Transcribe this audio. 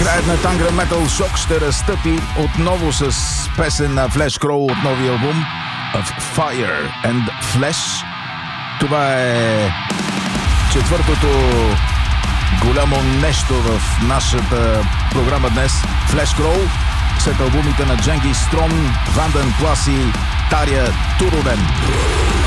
играят на Tangren Metal Shock, ще разтъпи отново с песен на Flesh Crow от новия албум Of Fire and Flesh. Това е четвъртото голямо нещо в нашата програма днес. Flesh Crow след албумите на Дженгис Строн, Ванден Плас и Тария Турунен.